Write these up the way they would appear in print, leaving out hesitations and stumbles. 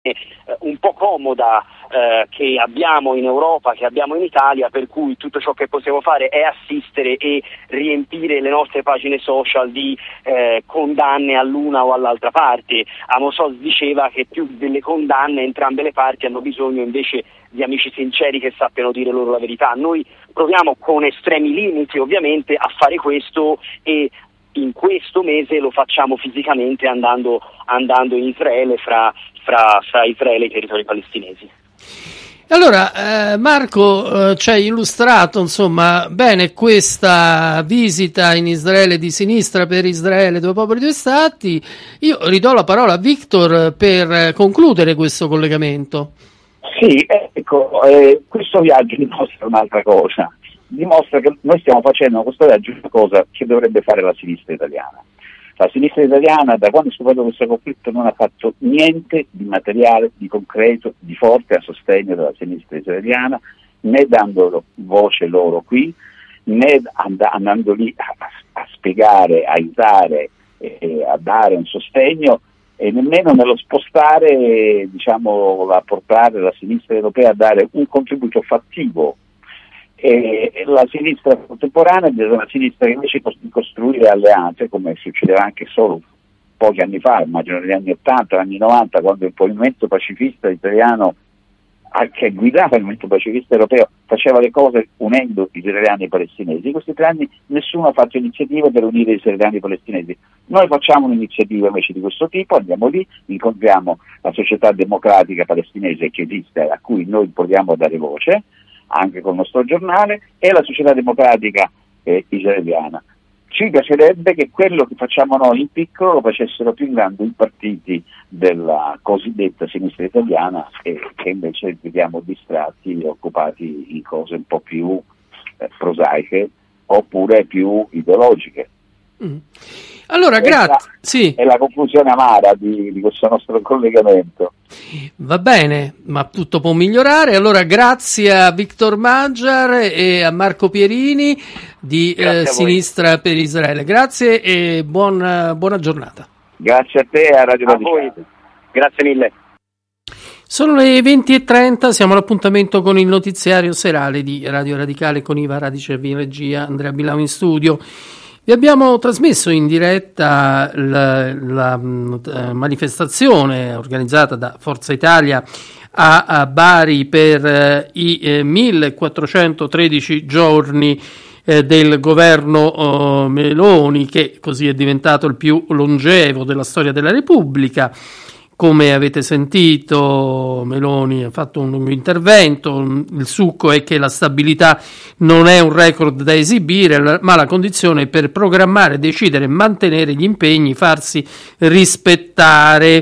un po' comoda che abbiamo in Europa, che abbiamo in Italia, per cui tutto ciò che possiamo fare è assistere e riempire le nostre pagine social di condanne all'una o all'altra parte. Amos Oz diceva che più delle condanne entrambe le parti hanno bisogno invece di amici sinceri che sappiano dire loro la verità. Noi proviamo, con estremi limiti ovviamente, a fare questo, e in questo mese lo facciamo fisicamente andando in Israele, fra Israele e i territori palestinesi. Allora, Marco ci hai illustrato bene questa visita in Israele di Sinistra per Israele, due popoli, due stati. Io ridò la parola a Victor per concludere questo collegamento. Sì, ecco, questo viaggio dimostra un'altra cosa, dimostra che noi stiamo facendo questo viaggio una cosa che dovrebbe fare la sinistra italiana. La sinistra italiana, da quando è scoppiato questo conflitto, non ha fatto niente di materiale, di concreto, di forte a sostegno della sinistra italiana, né dando voce loro qui, né andando lì a spiegare, a aiutare, a dare un sostegno, e nemmeno nello spostare, a portare la sinistra europea a dare un contributo fattivo. E la sinistra contemporanea è una sinistra che invece di costruire alleanze, come succedeva anche solo pochi anni fa, immagino negli anni 80, negli anni 90, quando il movimento pacifista italiano, che guidava il movimento pacifista europeo, faceva le cose unendo gli israeliani e i palestinesi. In questi 3 anni nessuno ha fatto iniziative per unire gli israeliani e i palestinesi. Noi facciamo un'iniziativa invece di questo tipo, andiamo lì, incontriamo la società democratica palestinese che esiste, a cui noi vogliamo dare voce, anche col nostro giornale, e la società democratica israeliana. Ci piacerebbe che quello che facciamo noi in piccolo lo facessero più in grande i partiti della cosiddetta sinistra italiana, e che invece vediamo distratti e occupati in cose un po' più prosaiche oppure più ideologiche. Allora, grazie. Sì. È la conclusione amara di questo nostro collegamento. Va bene, ma tutto può migliorare. Allora, grazie a Victor Maggiar e a Marco Pierini di Sinistra per Israele. Grazie e buona giornata. Grazie a te e a Radio Radicale. Grazie mille. Sono le 20:30, siamo all'appuntamento con il notiziario serale di Radio Radicale con Iva Radice in regia, Andrea Bilau in studio. Vi abbiamo trasmesso in diretta la manifestazione organizzata da Forza Italia a Bari per i 1413 giorni del governo Meloni, che così è diventato il più longevo della storia della Repubblica. Come avete sentito, Meloni ha fatto un lungo intervento. Il succo è che la stabilità non è un record da esibire, ma la condizione per programmare, decidere, mantenere gli impegni, farsi rispettare.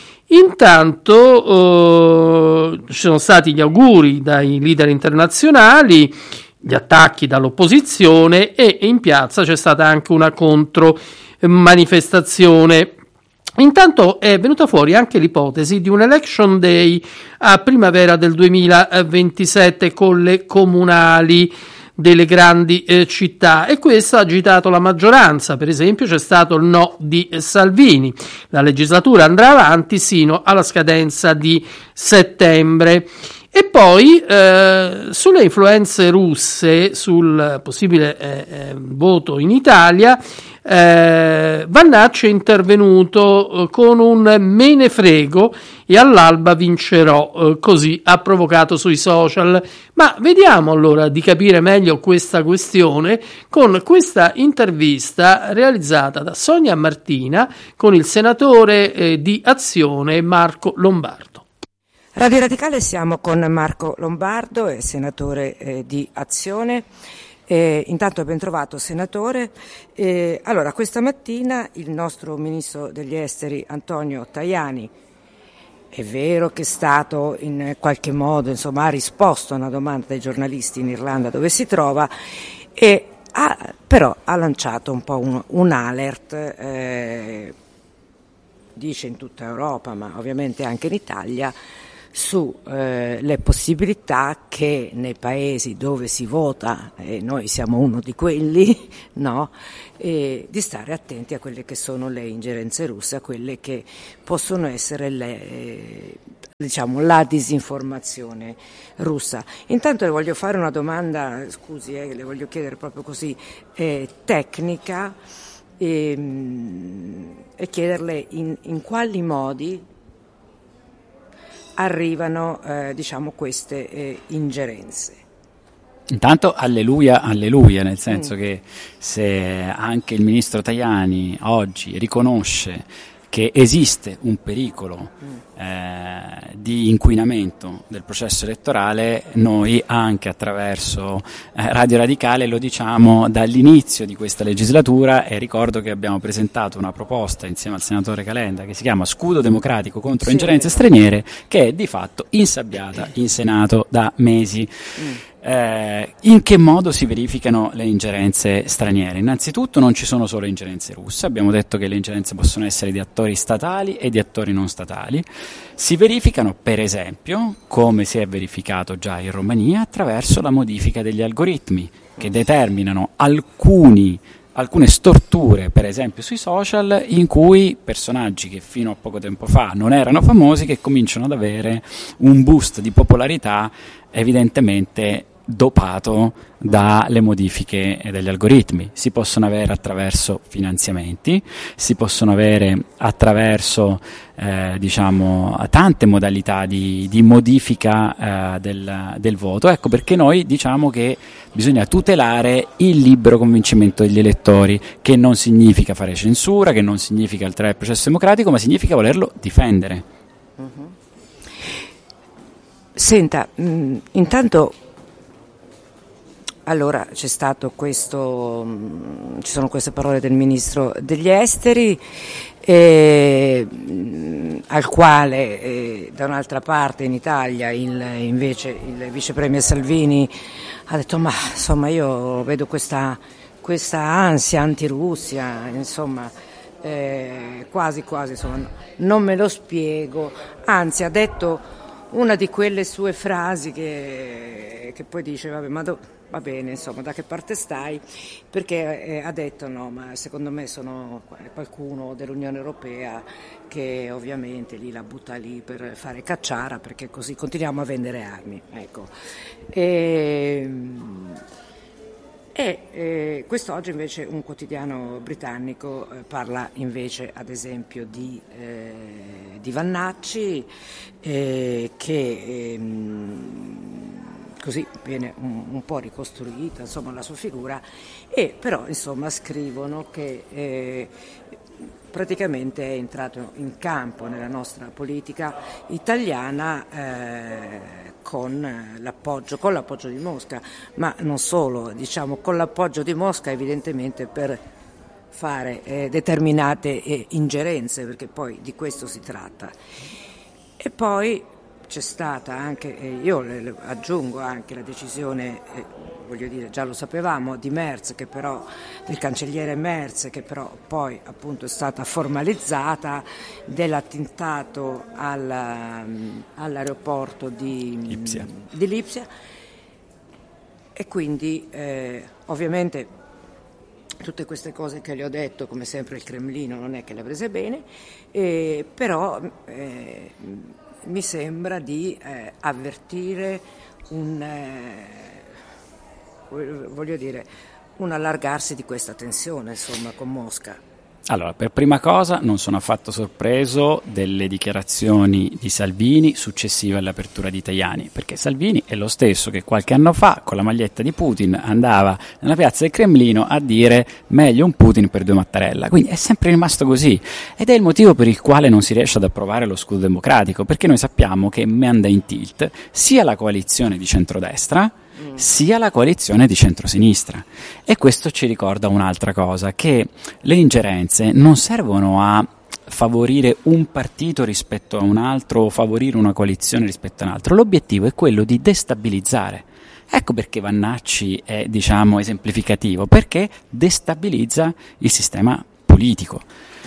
Intanto ci sono stati gli auguri dai leader internazionali, gli attacchi dall'opposizione, e in piazza c'è stata anche una contromanifestazione. Intanto è venuta fuori anche l'ipotesi di un election day a primavera del 2027 con le comunali delle grandi città, e questo ha agitato la maggioranza. Per esempio c'è stato il no di Salvini. La legislatura andrà avanti sino alla scadenza di settembre. E poi sulle influenze russe, sul possibile voto in Italia, Vannacci è intervenuto con un me ne frego e all'alba vincerò, così ha provocato sui social. Ma vediamo allora di capire meglio questa questione con questa intervista realizzata da Sonia Martina con il senatore di Azione Marco Lombardo. Radio Radicale, siamo con Marco Lombardo, senatore di Azione. Intanto ben trovato, senatore. Allora, questa mattina il nostro ministro degli esteri Antonio Tajani, è vero che è stato in qualche modo, ha risposto a una domanda dei giornalisti in Irlanda dove si trova, e però ha lanciato un po' un alert, dice in tutta Europa ma ovviamente anche in Italia, le possibilità che nei paesi dove si vota, e noi siamo uno di quelli, no, di stare attenti a quelle che sono le ingerenze russe, a quelle che possono essere la disinformazione russa. Intanto le voglio fare una domanda, scusi, le voglio chiedere proprio così, tecnica, e chiederle in quali modi arrivano queste ingerenze. Intanto alleluia, alleluia, nel senso che se anche il ministro Tajani oggi riconosce che esiste un pericolo di inquinamento del processo elettorale, noi anche attraverso Radio Radicale lo diciamo dall'inizio di questa legislatura, e ricordo che abbiamo presentato una proposta insieme al senatore Calenda che si chiama Scudo Democratico contro ingerenze straniere, che è di fatto insabbiata in Senato da mesi. In che modo si verificano le ingerenze straniere? Innanzitutto non ci sono solo ingerenze russe, abbiamo detto che le ingerenze possono essere di attori statali e di attori non statali. Si verificano per esempio, come si è verificato già in Romania, attraverso la modifica degli algoritmi che determinano alcune storture, per esempio sui social, in cui personaggi che fino a poco tempo fa non erano famosi, che cominciano ad avere un boost di popolarità evidentemente dopato dalle modifiche degli algoritmi. Si possono avere attraverso finanziamenti, si possono avere attraverso tante modalità di modifica del voto. Ecco perché noi diciamo che bisogna tutelare il libero convincimento degli elettori, che non significa fare censura, che non significa alterare il processo democratico, ma significa volerlo difendere. Senta, intanto allora c'è stato questo, ci sono queste parole del ministro degli esteri, al quale da un'altra parte in Italia invece il vice premier Salvini ha detto: ma insomma io vedo questa ansia anti-Russia, insomma quasi insomma, non me lo spiego, anzi ha detto una di quelle sue frasi che poi dice va bene, insomma, da che parte stai? Perché ha detto no, ma secondo me sono qualcuno dell'Unione Europea che ovviamente la butta lì per fare cacciara, perché così continuiamo a vendere armi. Ecco. Quest'oggi invece un quotidiano britannico parla invece ad esempio di Vannacci, che così viene un po' ricostruita, insomma, la sua figura, e però insomma scrivono che praticamente è entrato in campo nella nostra politica italiana con l'appoggio di Mosca, ma non solo, diciamo con l'appoggio di Mosca evidentemente per fare determinate ingerenze, perché poi di questo si tratta. E poi c'è stata anche, io le aggiungo anche la decisione, voglio dire, già lo sapevamo, di Merz, che però, del cancelliere Merz, che però poi appunto è stata formalizzata, dell'attentato all'aeroporto di Lipsia. E quindi ovviamente tutte queste cose che le ho detto, come sempre il Cremlino non è che le ha prese bene, però mi sembra di avvertire un allargarsi di questa tensione, insomma, con Mosca. Allora, per prima cosa non sono affatto sorpreso delle dichiarazioni di Salvini successive all'apertura di Tajani, perché Salvini è lo stesso che qualche anno fa con la maglietta di Putin andava nella piazza del Cremlino a dire meglio un Putin per due Mattarella, quindi è sempre rimasto così, ed è il motivo per il quale non si riesce ad approvare lo scudo democratico, perché noi sappiamo che manda in tilt sia la coalizione di centrodestra sia la coalizione di centrosinistra, e questo ci ricorda un'altra cosa, che le ingerenze non servono a favorire un partito rispetto a un altro o favorire una coalizione rispetto a un altro, l'obiettivo è quello di destabilizzare. Ecco perché Vannacci è, esemplificativo, perché destabilizza il sistema politico.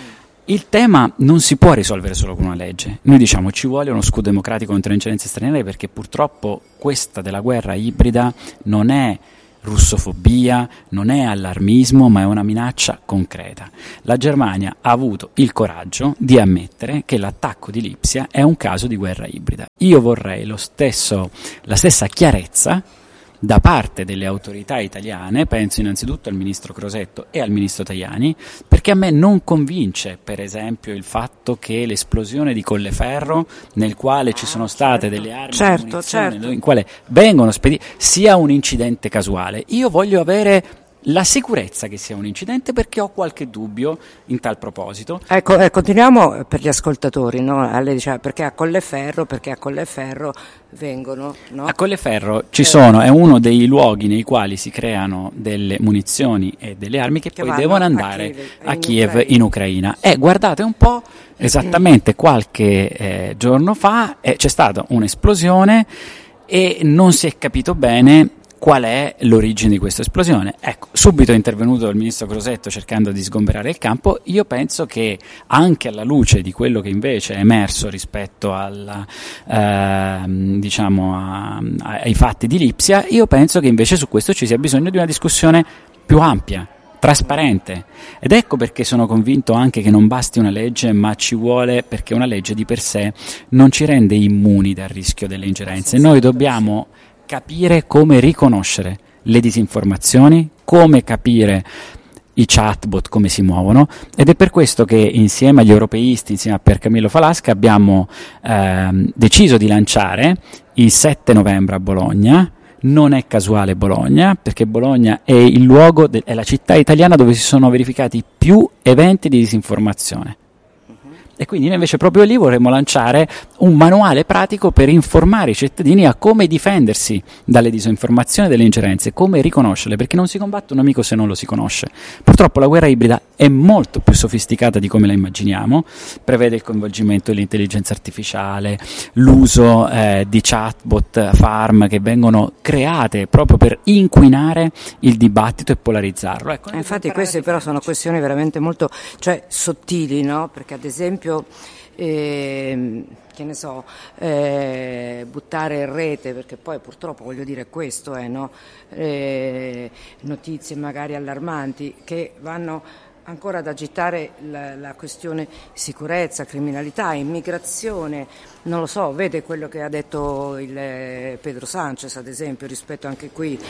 Il tema non si può risolvere solo con una legge. Noi diciamo ci vuole uno scudo democratico contro le ingerenze straniere, perché purtroppo questa della guerra ibrida non è russofobia, non è allarmismo, ma è una minaccia concreta. La Germania ha avuto il coraggio di ammettere che l'attacco di Lipsia è un caso di guerra ibrida. Io vorrei la stessa chiarezza da parte delle autorità italiane, penso innanzitutto al ministro Crosetto e al ministro Tajani, perché a me non convince, per esempio, il fatto che l'esplosione di Colleferro, nel quale ci sono state delle armi di munizione, in quale vengono spedite, sia un incidente casuale. Io voglio avere la sicurezza che sia un incidente, perché ho qualche dubbio in tal proposito. Ecco, continuiamo per gli ascoltatori, no? Perché a Colleferro vengono, no? A Colleferro è uno dei luoghi nei quali si creano delle munizioni e delle armi che poi devono andare a Kiev in Ucraina. Guardate un po', esattamente qualche giorno fa c'è stata un'esplosione e non si è capito bene qual è l'origine di questa esplosione. Ecco, subito è intervenuto il ministro Crosetto cercando di sgomberare il campo. Io penso che anche alla luce di quello che invece è emerso rispetto ai fatti di Lipsia, io penso che invece su questo ci sia bisogno di una discussione più ampia, trasparente, ed ecco perché sono convinto anche che non basti una legge, ma ci vuole, perché una legge di per sé non ci rende immuni dal rischio delle ingerenze. Noi dobbiamo capire come riconoscere le disinformazioni, come capire i chatbot come si muovono, ed è per questo che insieme agli europeisti, insieme a Pier Camillo Falasca, abbiamo deciso di lanciare il 7 novembre a Bologna. Non è casuale Bologna, perché Bologna è il luogo, è la città italiana dove si sono verificati più eventi di disinformazione. E quindi noi invece proprio lì vorremmo lanciare un manuale pratico per informare i cittadini a come difendersi dalle disinformazioni e dalle ingerenze, come riconoscerle, perché non si combatte un nemico se non lo si conosce. Purtroppo la guerra ibrida è molto più sofisticata di come la immaginiamo, prevede il coinvolgimento dell'intelligenza artificiale, l'uso di chatbot farm che vengono create proprio per inquinare il dibattito e polarizzarlo. Ecco, infatti queste però sono questioni veramente molto sottili, no? Perché ad esempio che ne so, buttare in rete, perché poi purtroppo voglio dire questo no? Notizie magari allarmanti che vanno ancora ad agitare la questione sicurezza, criminalità, immigrazione, non lo so, vede quello che ha detto il Pedro Sánchez ad esempio rispetto anche qui,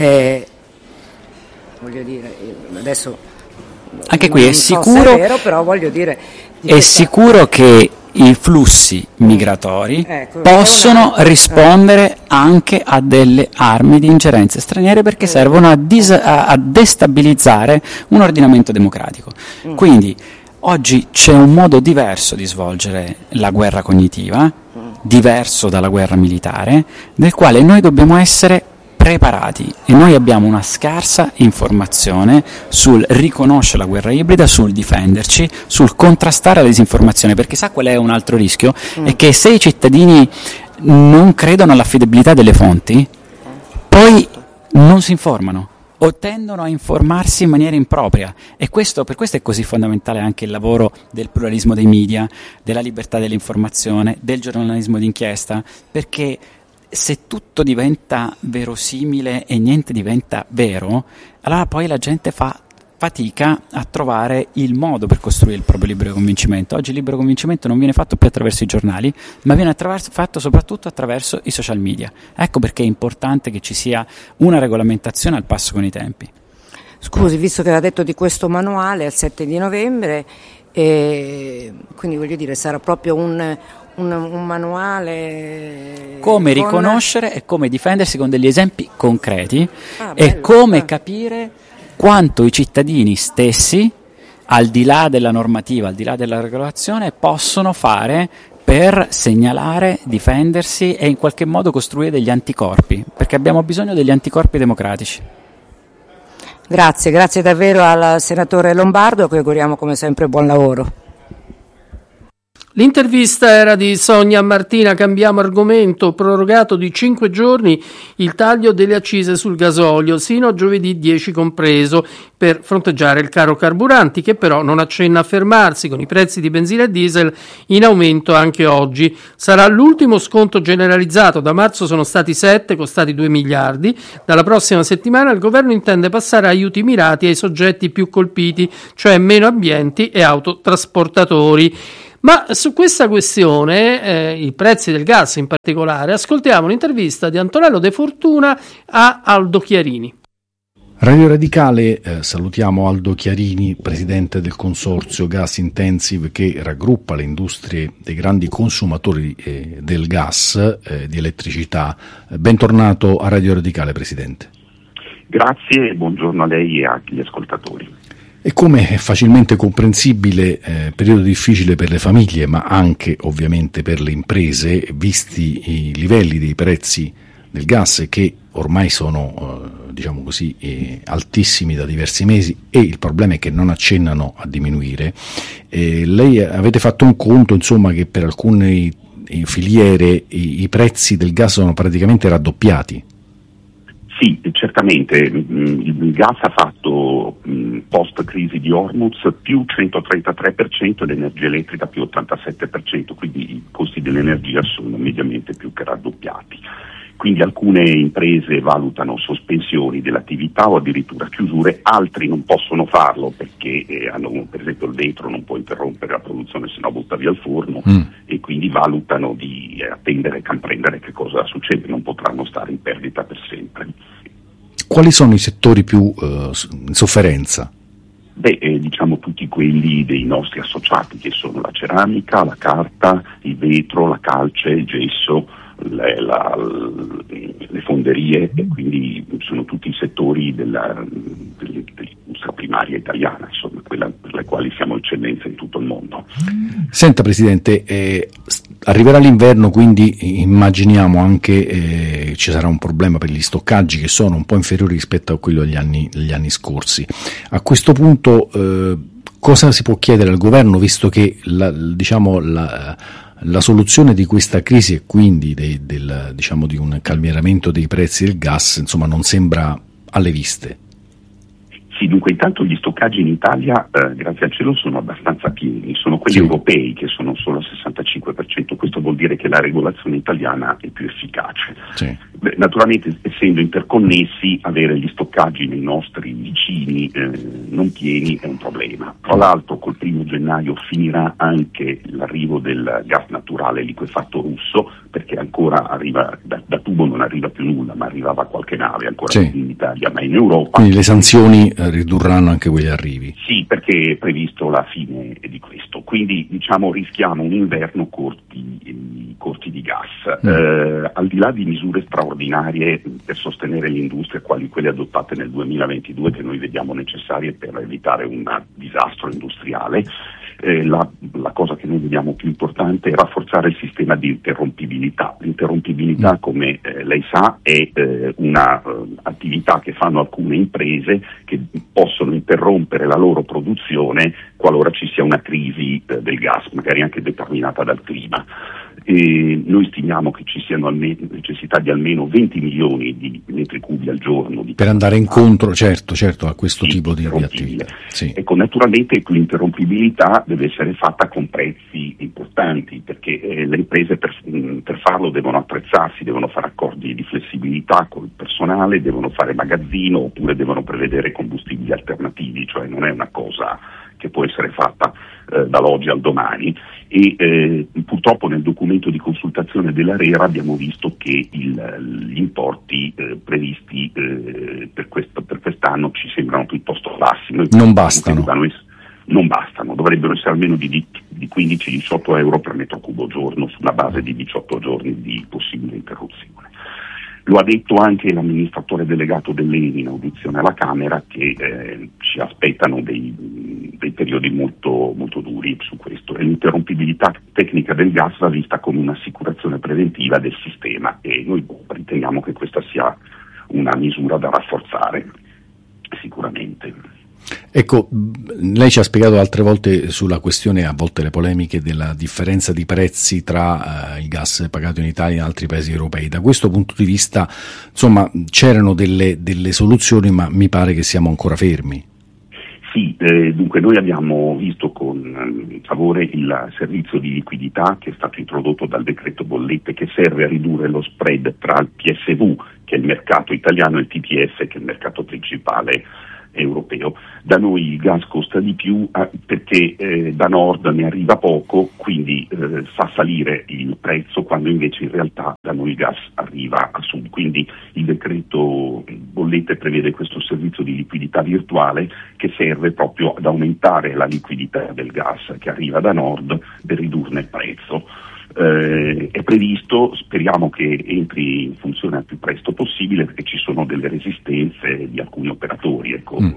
voglio dire, adesso anche qui è sicuro, è vero, però voglio dire, è sicuro che i flussi migratori possono rispondere anche a delle armi di ingerenze straniere, perché servono a destabilizzare un ordinamento democratico. Quindi oggi c'è un modo diverso di svolgere la guerra cognitiva, diverso dalla guerra militare, del quale noi dobbiamo essere preparati, e noi abbiamo una scarsa informazione sul riconoscere la guerra ibrida, sul difenderci, sul contrastare la disinformazione, perché sa qual è un altro rischio? È che se i cittadini non credono all'affidabilità delle fonti, poi non si informano o tendono a informarsi in maniera impropria, e per questo è così fondamentale anche il lavoro del pluralismo dei media, della libertà dell'informazione, del giornalismo d'inchiesta, perché se tutto diventa verosimile e niente diventa vero, allora poi la gente fa fatica a trovare il modo per costruire il proprio libero convincimento. Oggi il libero convincimento non viene fatto più attraverso i giornali, ma viene fatto soprattutto attraverso i social media. Ecco perché è importante che ci sia una regolamentazione al passo con i tempi. Scusi, visto che aveva detto di questo manuale al 7 di novembre, quindi voglio dire, sarà proprio un manuale come riconoscere e come difendersi con degli esempi concreti, e come capire quanto i cittadini stessi, al di là della normativa, al di là della regolazione, possono fare per segnalare, difendersi e in qualche modo costruire degli anticorpi, perché abbiamo bisogno degli anticorpi democratici. Grazie davvero al senatore Lombardo, a cui auguriamo come sempre buon lavoro. L'intervista era di Sonia Martina. Cambiamo argomento. Prorogato di 5 giorni il taglio delle accise sul gasolio sino a giovedì 10 compreso per fronteggiare il caro carburanti, che però non accenna a fermarsi, con i prezzi di benzina e diesel in aumento anche oggi. Sarà l'ultimo sconto generalizzato. Da marzo sono stati 7, costati 2 miliardi. Dalla prossima settimana il governo intende passare a aiuti mirati ai soggetti più colpiti, cioè meno ambienti e autotrasportatori. Ma su questa questione, i prezzi del gas in particolare, ascoltiamo l'intervista di Antonello De Fortuna a Aldo Chiarini. Radio Radicale, salutiamo Aldo Chiarini, presidente del consorzio Gas Intensive, che raggruppa le industrie dei grandi consumatori del gas, di elettricità. Bentornato a Radio Radicale, presidente. Grazie e buongiorno a lei e agli ascoltatori. E come è facilmente comprensibile, periodo difficile per le famiglie, ma anche ovviamente per le imprese, visti i livelli dei prezzi del gas che ormai sono, diciamo così, altissimi da diversi mesi, e il problema è che non accennano a diminuire. Lei avete fatto un conto, insomma, che per alcune filiere i prezzi del gas sono praticamente raddoppiati. Sì, certamente il gas ha fatto post crisi di Hormuz più 133% e l'energia elettrica più 87%, quindi i costi dell'energia sono mediamente più che raddoppiati. Quindi alcune imprese valutano sospensioni dell'attività o addirittura chiusure, altri non possono farlo perché hanno, per esempio, il vetro non può interrompere la produzione, se no butta via il forno, e quindi valutano di attendere e comprendere che cosa succede, non potranno stare in perdita per sempre. Quali sono i settori più in sofferenza? Diciamo tutti quelli dei nostri associati, che sono la ceramica, la carta, il vetro, la calce, il gesso, le fonderie, e quindi sono tutti i settori dell'industria primaria italiana, insomma, quella per le quali siamo eccellenza in tutto il mondo. Senta, presidente, arriverà l'inverno, quindi immaginiamo anche ci sarà un problema per gli stoccaggi, che sono un po' inferiori rispetto a quello degli anni scorsi. A questo punto cosa si può chiedere al governo, visto che la soluzione di questa crisi e quindi di un calmieramento dei prezzi del gas, insomma, non sembra alle viste? Sì, dunque intanto gli stoccaggi in Italia, grazie al cielo, sono abbastanza pieni, sono quelli europei che sono solo al 65%, questo vuol dire che la regolazione italiana è più efficace. Sì. Naturalmente, essendo interconnessi, avere gli stoccaggi nei nostri vicini non pieni è un problema. Tra l'altro col 1 gennaio finirà anche l'arrivo del gas naturale liquefatto russo, perché ancora arriva da tubo, non arriva più nulla, ma arrivava qualche nave ancora in Italia, ma in Europa. Quindi le sanzioni ridurranno anche quegli arrivi. Sì, perché è previsto la fine di questo, quindi rischiamo un inverno corti di gas. Al di là di misure straordinarie per sostenere l'industria, quali quelle adottate nel 2022, che noi vediamo necessarie per evitare un disastro industriale, la cosa che noi vediamo più importante è rafforzare il sistema di interrompibilità. L'interrompibilità, come lei sa, è una attività che fanno alcune imprese, che possono interrompere la loro produzione qualora ci sia una crisi del gas, magari anche determinata dal clima. Noi stimiamo che ci siano necessità di almeno 20 milioni di metri cubi al giorno per andare incontro, certo, a questo tipo di attività. Sì. Ecco, naturalmente l'interrompibilità deve essere fatta con prezzi importanti, perché le imprese per farlo devono attrezzarsi, devono fare accordi di flessibilità col personale, devono fare magazzino, oppure devono prevedere combustibili alternativi, cioè non è una cosa che può essere fatta dall'oggi al domani, e purtroppo nel documento di consultazione dell'ARERA abbiamo visto che gli importi previsti per quest'anno ci sembrano piuttosto bassi. Non bastano. Non bastano, dovrebbero essere almeno di 15-18 euro per metro cubo giorno, su una base di 18 giorni di possibile interruzione. Lo ha detto anche l'amministratore delegato dell'ENI in audizione alla Camera, che ci aspettano dei periodi molto, molto duri su questo, e l'interrompibilità tecnica del gas va vista come un'assicurazione preventiva del sistema, e noi riteniamo che questa sia una misura da rafforzare sicuramente. Ecco, Lei ci ha spiegato altre volte sulla questione, a volte le polemiche, della differenza di prezzi tra il gas pagato in Italia e in altri paesi europei. Da questo punto di vista, insomma, c'erano delle soluzioni, ma mi pare che siamo ancora fermi. Sì, dunque noi abbiamo visto con favore il servizio di liquidità che è stato introdotto dal decreto bollette, che serve a ridurre lo spread tra il PSV, che è il mercato italiano, e il TTF, che è il mercato principale europeo. Da noi il gas costa di più perché da nord ne arriva poco, quindi fa salire il prezzo, quando invece in realtà da noi il gas arriva a sud. Quindi il decreto bollette prevede questo servizio di liquidità virtuale che serve proprio ad aumentare la liquidità del gas che arriva da nord per ridurne il prezzo. È previsto, speriamo che entri in funzione al più presto possibile, perché ci sono delle resistenze di alcuni operatori,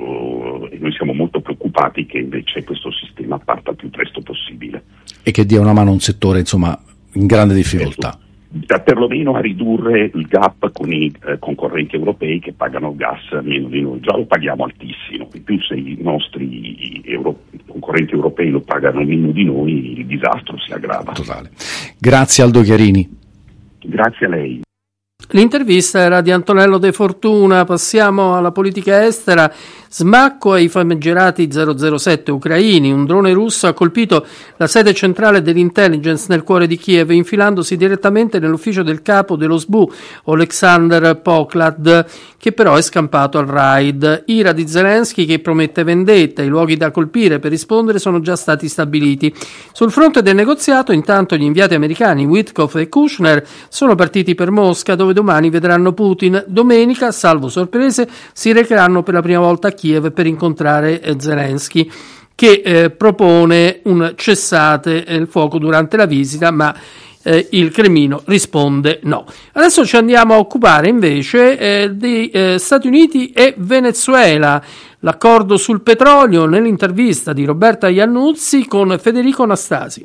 e noi siamo molto preoccupati che invece questo sistema parta il più presto possibile. E che dia una mano a un settore, insomma, in grande difficoltà. Perlomeno a ridurre il gap con i concorrenti europei che pagano gas meno di noi. Già lo paghiamo altissimo, in più se i nostri concorrenti europei lo pagano meno di noi, il disastro si aggrava. Totale. Grazie Aldo Chiarini. Grazie a lei. L'intervista era di Antonello De Fortuna. Passiamo alla politica estera. Smacco ai famigerati 007 ucraini. Un drone russo ha colpito la sede centrale dell'intelligence nel cuore di Kiev, infilandosi direttamente nell'ufficio del capo dello SBU, Oleksandr Poklad, che però è scampato al raid. Ira di Zelensky che promette vendetta. I luoghi da colpire per rispondere sono già stati stabiliti. Sul fronte del negoziato, intanto, gli inviati americani Witkoff e Kushner sono partiti per Mosca, dove domani vedranno Putin. Domenica, salvo sorprese, si recheranno per la prima volta a Kiev per incontrare Zelensky, che propone un cessate il fuoco durante la visita, ma il Cremlino risponde no. Adesso ci andiamo a occupare invece di Stati Uniti e Venezuela. L'accordo sul petrolio, nell'intervista di Roberta Iannuzzi con Federico Nastasi.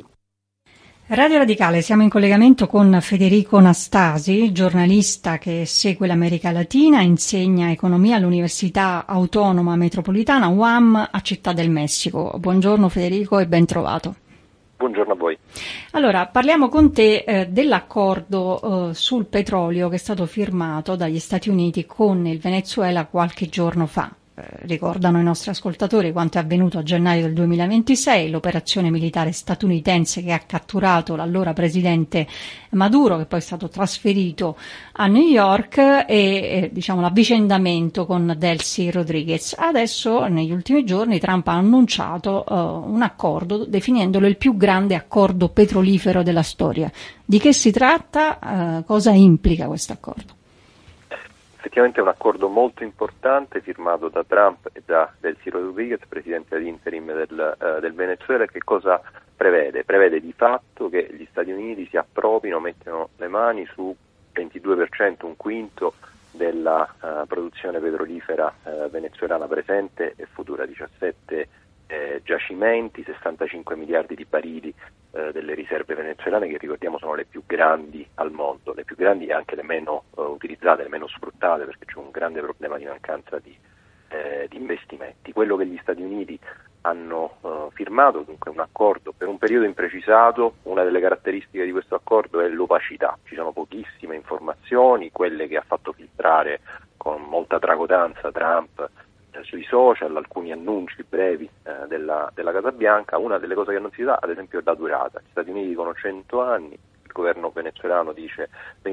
Radio Radicale, siamo in collegamento con Federico Nastasi, giornalista che segue l'America Latina, insegna economia all'Università Autonoma Metropolitana UAM a Città del Messico. Buongiorno Federico e ben trovato. Buongiorno a voi. Allora, parliamo con te dell'accordo sul petrolio che è stato firmato dagli Stati Uniti con il Venezuela qualche giorno fa. Ricordano i nostri ascoltatori quanto è avvenuto a gennaio del 2026, l'operazione militare statunitense che ha catturato l'allora presidente Maduro, che poi è stato trasferito a New York, e l'avvicendamento con Delcy Rodriguez. Adesso, negli ultimi giorni, Trump ha annunciato un accordo definendolo il più grande accordo petrolifero della storia. Di che si tratta? Cosa implica questo accordo? Effettivamente è un accordo molto importante firmato da Trump e da Delcy Rodriguez, presidente ad interim del Venezuela. Che cosa prevede? Prevede di fatto che gli Stati Uniti si appropino, mettono le mani su 22%, un quinto della produzione petrolifera venezuelana presente e futura, 17 giacimenti, 65 miliardi di barili delle riserve venezuelane, che ricordiamo sono le più grandi al mondo, le più grandi e anche le meno utilizzate, le meno sfruttate, perché c'è un grande problema di mancanza di investimenti. Quello che gli Stati Uniti hanno firmato, dunque un accordo per un periodo imprecisato. Una delle caratteristiche di questo accordo è l'opacità, ci sono pochissime informazioni, quelle che ha fatto filtrare con molta tracotanza Trump sui social, alcuni annunci brevi della Casa Bianca. Una delle cose che non si sa, ad esempio, è la durata. Gli Stati Uniti dicono 100 anni, il governo venezuelano dice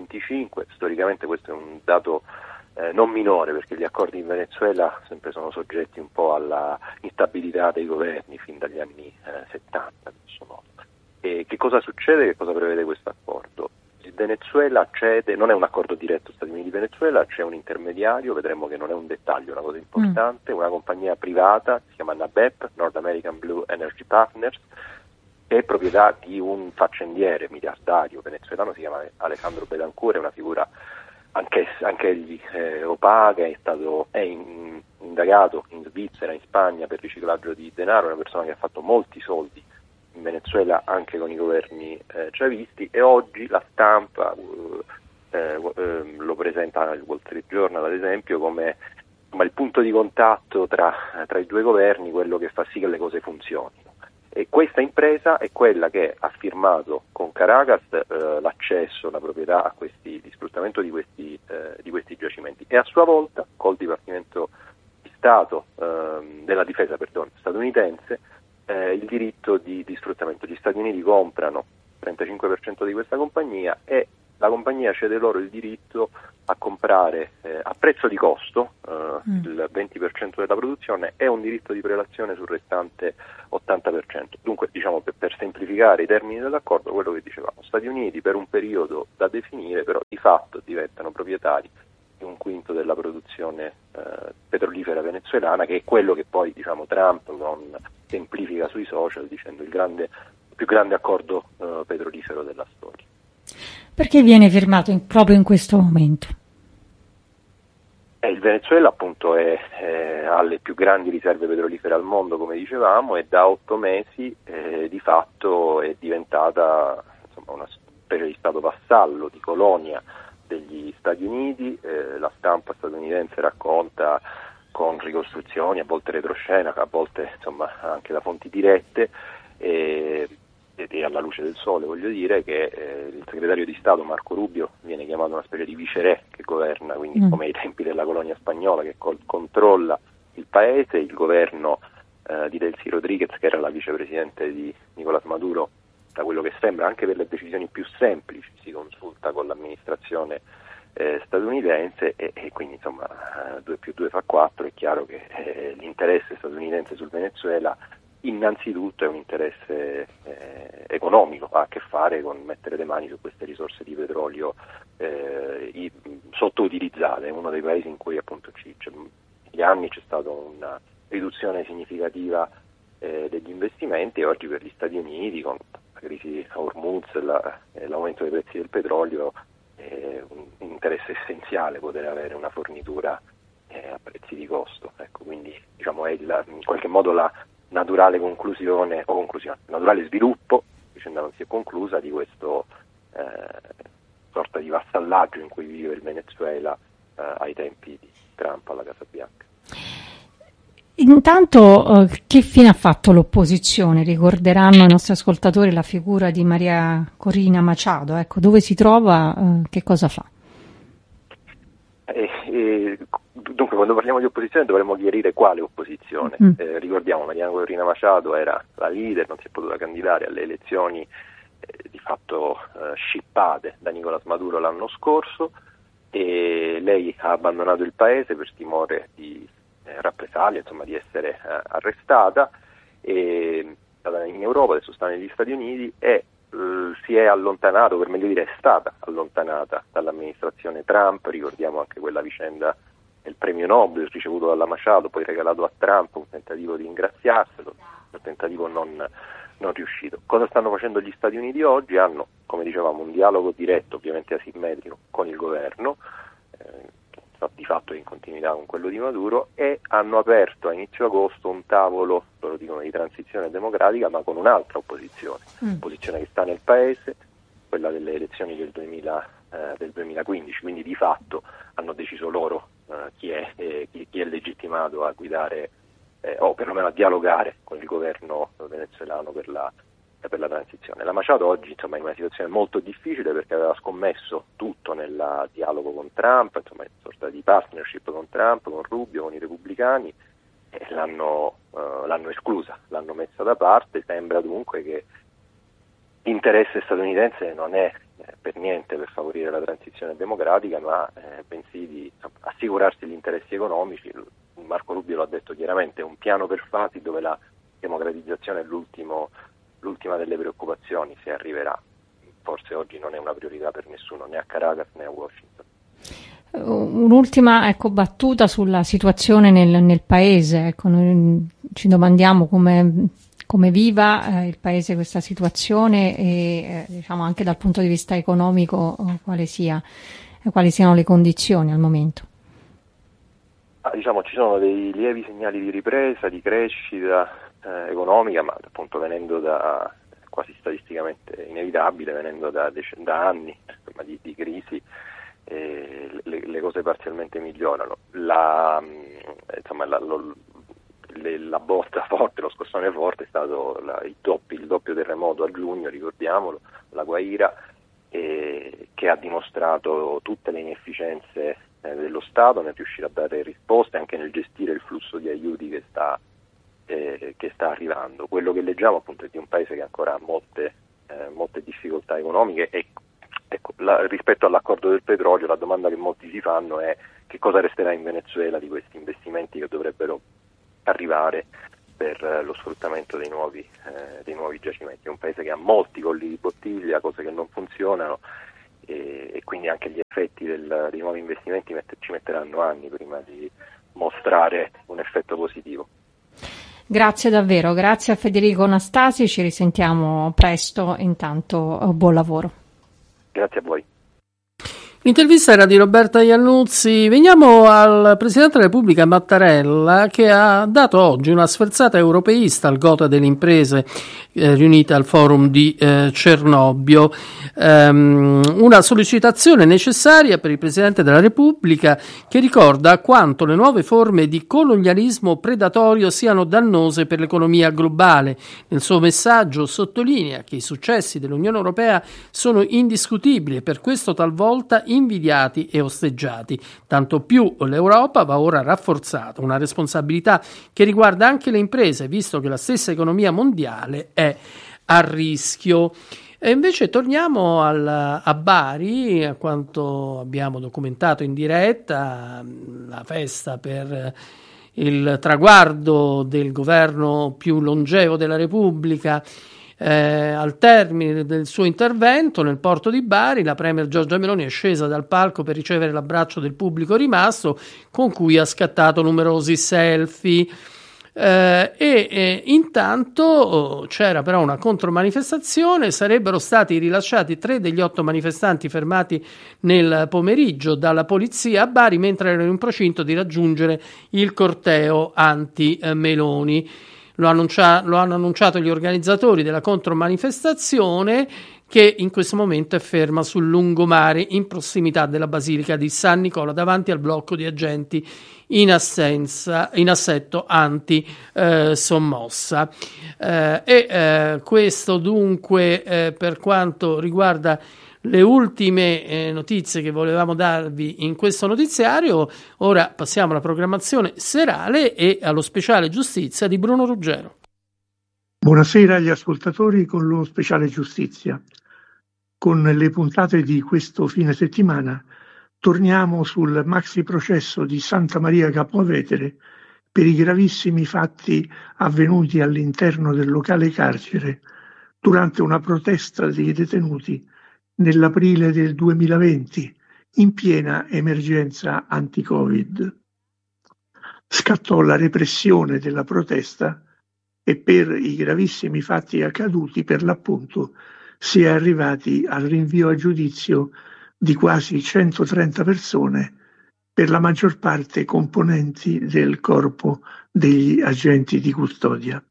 25, storicamente questo è un dato non minore, perché gli accordi in Venezuela sempre sono soggetti un po' alla instabilità dei governi fin dagli anni 70, grosso modo. E che cosa succede? Che cosa prevede questo accordo? Il Venezuela cede, non è un accordo diretto Stati Uniti-Venezuela, c'è un intermediario, vedremo che non è un dettaglio, è una cosa importante, una compagnia privata, si chiama NABEP, North American Blue Energy Partners, che è proprietà di un faccendiere miliardario venezuelano, si chiama Alejandro Betancourt, è una figura anch'egli opaca, è indagato in Svizzera, in Spagna per riciclaggio di denaro, è una persona che ha fatto molti soldi in Venezuela anche con i governi chavisti, e oggi la stampa lo presenta, il Wall Street Journal ad esempio, come il punto di contatto tra i due governi, quello che fa sì che le cose funzionino. E questa impresa è quella che ha firmato con Caracas l'accesso, la proprietà di sfruttamento di questi giacimenti, e a sua volta col Dipartimento di Stato della Difesa statunitense il diritto di sfruttamento. Gli Stati Uniti comprano il 35% di questa compagnia e la compagnia cede loro il diritto a comprare a prezzo di costo il 20% della produzione e un diritto di prelazione sul restante 80%. Dunque, diciamo, per semplificare i termini dell'accordo, quello che dicevamo, Stati Uniti per un periodo da definire, però di fatto diventano proprietari di un quinto della produzione petrolifera venezuelana, che è quello che poi, diciamo, Trump semplifica sui social dicendo il più grande accordo petrolifero della storia. Perché viene firmato proprio in questo momento? Il Venezuela appunto ha le più grandi riserve petrolifere al mondo, come dicevamo, e da 8 mesi di fatto è diventata, insomma, una specie di stato vassallo, di colonia degli Stati Uniti. La stampa statunitense racconta con ricostruzioni, a volte retroscena, a volte insomma anche da fonti dirette, e alla luce del sole, voglio dire, che il segretario di Stato Marco Rubio viene chiamato una specie di viceré che governa, quindi come ai tempi della colonia spagnola, che controlla il paese. Il governo di Delcy Rodríguez, che era la vicepresidente di Nicolás Maduro, da quello che sembra anche per le decisioni più semplici si consulta con l'amministrazione statunitense, e quindi insomma 2 più 2 fa 4. È chiaro che l'interesse statunitense sul Venezuela innanzitutto è un interesse economico, ha a che fare con mettere le mani su queste risorse di petrolio sottoutilizzate. È uno dei paesi in cui appunto negli anni c'è stata una riduzione significativa degli investimenti, e oggi per gli Stati Uniti, con la crisi a Hormuz e l'aumento dei prezzi del petrolio, è un interesse essenziale poter avere una fornitura a prezzi di costo. Ecco, quindi diciamo è in qualche modo la naturale naturale sviluppo, vicenda non si è conclusa, di questo sorta di vassallaggio in cui vive il Venezuela ai tempi di Trump alla Casa Bianca. Intanto, che fine ha fatto l'opposizione? Ricorderanno i nostri ascoltatori la figura di Maria Corina Machado. Ecco, dove si trova, che cosa fa? Dunque, quando parliamo di opposizione dovremmo chiarire quale opposizione. Ricordiamo, Maria Corina Machado era la leader, non si è potuta candidare alle elezioni di fatto scippate da Nicolás Maduro l'anno scorso, e lei ha abbandonato il paese per timore di rappresaglie, insomma di essere arrestata, e in Europa, adesso sta negli Stati Uniti, e si è allontanato, per meglio dire è stata allontanata dall'amministrazione Trump. Ricordiamo anche quella vicenda del premio Nobel ricevuto dalla Machado, poi regalato a Trump, un tentativo di ringraziarselo, un tentativo non riuscito. Cosa stanno facendo gli Stati Uniti oggi? Hanno, come dicevamo, un dialogo diretto, ovviamente asimmetrico, con il governo, di fatto in continuità con quello di Maduro, e hanno aperto a inizio agosto un tavolo, loro dicono, di transizione democratica, ma con un'altra opposizione che sta nel paese, quella delle elezioni del 2015, quindi di fatto hanno deciso loro chi è legittimato a guidare o perlomeno a dialogare con il governo venezuelano per la transizione. La Machado oggi insomma è in una situazione molto difficile, perché aveva scommesso tutto nel dialogo con Trump, insomma una sorta di partnership con Trump, con Rubio, con i repubblicani, e l'hanno esclusa, l'hanno messa da parte. Sembra dunque che l'interesse statunitense non è per niente per favorire la transizione democratica, ma bensì di assicurarsi gli interessi economici. Marco Rubio l'ha detto chiaramente, è un piano per fasi dove la democratizzazione è l'ultima delle preoccupazioni, se arriverà. Forse oggi non è una priorità per nessuno, né a Caracas né a Washington. Un'ultima battuta sulla situazione nel paese. Ecco, noi ci domandiamo come viva il paese questa situazione, e diciamo anche dal punto di vista economico quali siano le condizioni al momento. Diciamo ci sono dei lievi segnali di ripresa, di crescita economica, ma appunto venendo da, quasi statisticamente inevitabile, venendo da anni insomma, di crisi, le cose parzialmente migliorano. insomma la botta forte, lo scossone forte è stato il doppio terremoto a giugno, ricordiamolo, la Guaira, che ha dimostrato tutte le inefficienze dello Stato nel riuscire a dare risposte anche nel gestire il flusso di aiuti che sta arrivando. Quello che leggiamo appunto è di un paese che ancora ha molte difficoltà economiche e rispetto all'accordo del petrolio la domanda che molti si fanno è che cosa resterà in Venezuela di questi investimenti che dovrebbero arrivare per lo sfruttamento dei nuovi giacimenti. È un paese che ha molti colli di bottiglia, cose che non funzionano e quindi anche gli effetti dei nuovi investimenti ci metteranno anni prima di mostrare un effetto positivo. Grazie davvero, grazie a Federico Nastasi, ci risentiamo presto, intanto buon lavoro. Grazie a voi. L'intervista era di Roberta Iannuzzi. Veniamo al Presidente della Repubblica Mattarella, che ha dato oggi una sferzata europeista al Gotha delle imprese riunite al forum di Cernobbio, una sollecitazione necessaria per il Presidente della Repubblica, che ricorda quanto le nuove forme di colonialismo predatorio siano dannose per l'economia globale. Nel suo messaggio sottolinea che i successi dell'Unione Europea sono indiscutibili e per questo talvolta invidiati e osteggiati. Tanto più l'Europa va ora rafforzata, una responsabilità che riguarda anche le imprese, visto che la stessa economia mondiale è a rischio. E invece torniamo a Bari, a quanto abbiamo documentato in diretta, la festa per il traguardo del governo più longevo della Repubblica. Al termine del suo intervento nel porto di Bari, la premier Giorgia Meloni è scesa dal palco per ricevere l'abbraccio del pubblico rimasto, con cui ha scattato numerosi selfie. Intanto c'era però una contromanifestazione. Sarebbero stati rilasciati 3 degli 8 manifestanti fermati nel pomeriggio dalla polizia a Bari mentre erano in procinto di raggiungere il corteo anti-Meloni. Lo hanno annunciato gli organizzatori della contromanifestazione, che in questo momento è ferma sul lungomare in prossimità della Basilica di San Nicola, davanti al blocco di agenti in assetto anti-sommossa. Questo dunque per quanto riguarda le ultime notizie che volevamo darvi in questo notiziario. Ora passiamo alla programmazione serale e allo speciale giustizia di Bruno Ruggero. Buonasera agli ascoltatori con lo speciale giustizia. Con le puntate di questo fine settimana torniamo sul maxi processo di Santa Maria Capua Vetere per i gravissimi fatti avvenuti all'interno del locale carcere durante una protesta dei detenuti nell'aprile del 2020, in piena emergenza anti-Covid. Scattò la repressione della protesta e per i gravissimi fatti accaduti, per l'appunto, si è arrivati al rinvio a giudizio di quasi 130 persone, per la maggior parte componenti del corpo degli agenti di custodia.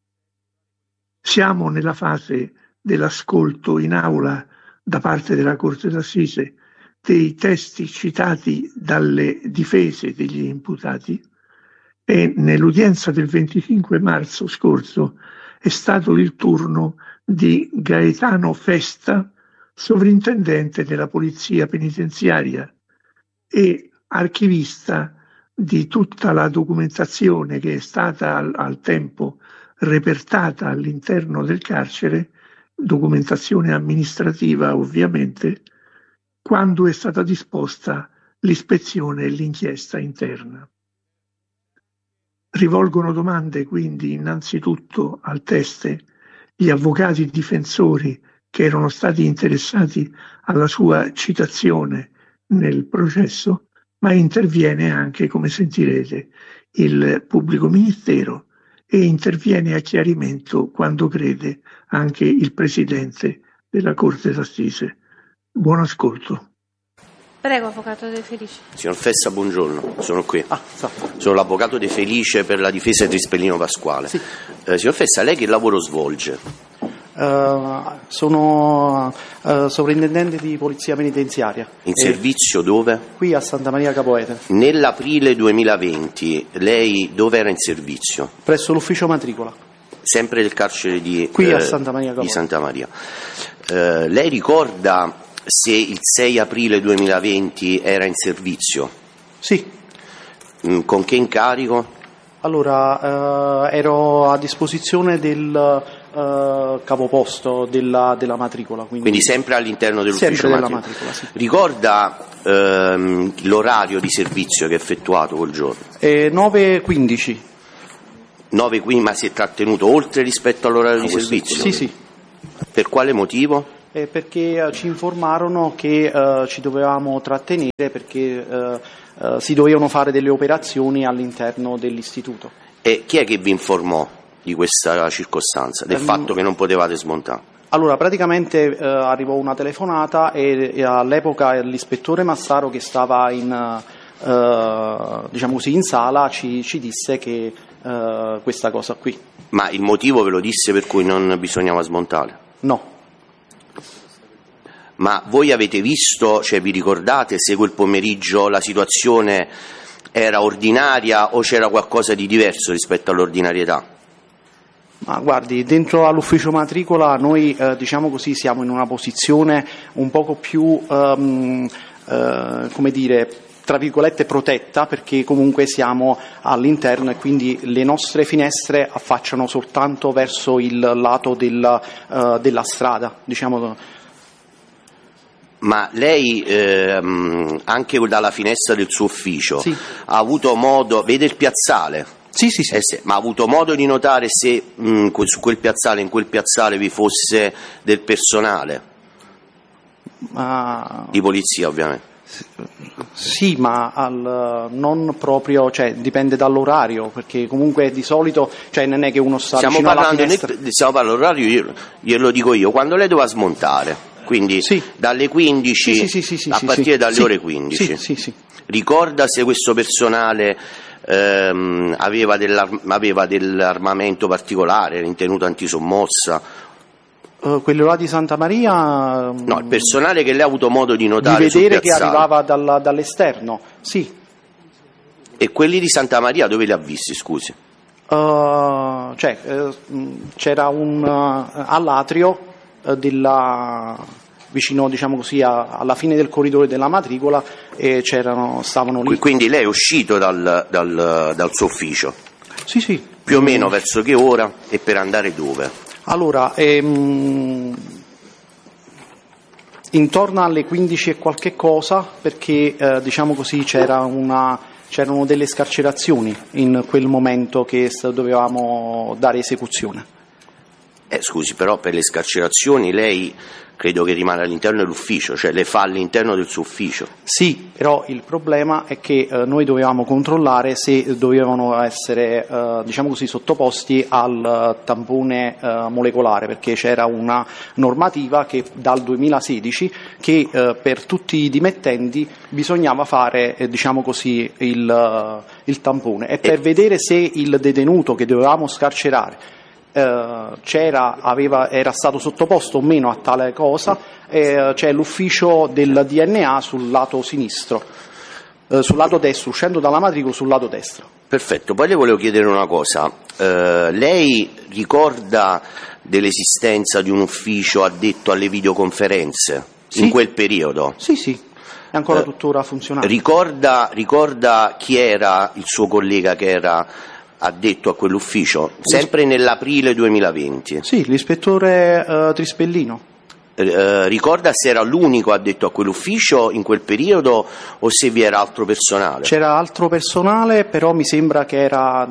Siamo nella fase dell'ascolto in aula da parte della Corte d'Assise dei testi citati dalle difese degli imputati e nell'udienza del 25 marzo scorso è stato il turno di Gaetano Festa, sovrintendente della Polizia Penitenziaria e archivista di tutta la documentazione che è stata al tempo repertata all'interno del carcere, documentazione amministrativa ovviamente, quando è stata disposta l'ispezione e l'inchiesta interna. Rivolgono domande quindi innanzitutto al teste gli avvocati difensori che erano stati interessati alla sua citazione nel processo, ma interviene anche, come sentirete, il pubblico ministero e interviene a chiarimento, quando crede, anche il Presidente della Corte d'Assise. Buon ascolto. Prego, avvocato De Felice. Signor Fessa, buongiorno, sono qui. Sono l'avvocato De Felice per la difesa di Rispellino Pasquale. Sì. Signor Fessa, lei che lavoro svolge? Sono sovrintendente di polizia penitenziaria. In servizio dove? Qui a Santa Maria Capoete. Nell'aprile 2020 lei dove era in servizio? Presso l'ufficio matricola. Sempre del carcere di qui a Santa Maria Capoete. Di Santa Maria. Lei ricorda se il 6 aprile 2020 era in servizio? Sì. Con che incarico? Allora, ero a disposizione del capoposto della matricola. Quindi sempre all'interno dell'ufficio matricola, sì. Ricorda l'orario di servizio che ha effettuato quel giorno? 9:15. 9:15, ma si è trattenuto oltre rispetto all'orario di servizio? Sì, sì. Per quale motivo? Perché ci informarono che ci dovevamo trattenere perché si dovevano fare delle operazioni all'interno dell'istituto. E chi è che vi informò di questa circostanza, del fatto che non potevate smontare? Allora, praticamente arrivò una telefonata e all'epoca l'ispettore Massaro, che stava in sala, ci disse che questa cosa qui. Ma il motivo ve lo disse per cui non bisognava smontare? No. Ma voi avete visto, cioè vi ricordate se quel pomeriggio la situazione era ordinaria o c'era qualcosa di diverso rispetto all'ordinarietà? Ma guardi, dentro all'ufficio matricola noi siamo in una posizione un poco più, tra virgolette protetta, perché comunque siamo all'interno e quindi le nostre finestre affacciano soltanto verso il lato della strada, Ma lei, anche dalla finestra del suo ufficio, sì, ha avuto modo, vede il piazzale? Sì. Ma ha avuto modo di notare se su quel piazzale, in quel piazzale vi fosse del personale? Di polizia, ovviamente. Sì, ma non proprio, dipende dall'orario, perché comunque di solito, non è che uno sta vicino alla finestra. Stiamo parlando dell'orario, glielo dico io, quando lei doveva smontare. Quindi sì, dalle 15 a partire dalle ore 15. Sì. Ricorda se questo personale aveva dell'armamento particolare, ritenuto antisommossa? Quello là di Santa Maria? No, il personale che lei ha avuto modo di notare di vedere sul piazzale. Che arrivava dall'esterno, sì. E quelli di Santa Maria dove li ha visti, scusi? C'era all'atrio vicino alla fine del corridoio della matricola e stavano lì. Quindi lei è uscito dal suo ufficio? Sì. Più o meno verso che ora e per andare dove? Allora, intorno alle 15 e qualche cosa, perché c'erano delle scarcerazioni in quel momento che dovevamo dare esecuzione. Scusi, però per le scarcerazioni lei credo che rimane all'interno dell'ufficio, cioè le fa all'interno del suo ufficio. Sì, però il problema è che noi dovevamo controllare se dovevano essere sottoposti al tampone molecolare, perché c'era una normativa che dal 2016 che per tutti i dimettenti bisognava fare il tampone e per vedere se il detenuto che dovevamo scarcerare era stato sottoposto o meno a tale cosa, c'è l'ufficio del DNA sul lato sinistro, sul lato destro, uscendo dalla matricola sul lato destro. Perfetto, poi le volevo chiedere una cosa, lei ricorda dell'esistenza di un ufficio addetto alle videoconferenze in quel periodo? Sì, è ancora tuttora funzionale. Ricorda chi era il suo collega che era addetto a quell'ufficio, sempre nell'aprile 2020? Sì, l'ispettore Trispellino. Ricorda se era l'unico addetto a quell'ufficio in quel periodo o se vi era altro personale? C'era altro personale, però mi sembra che era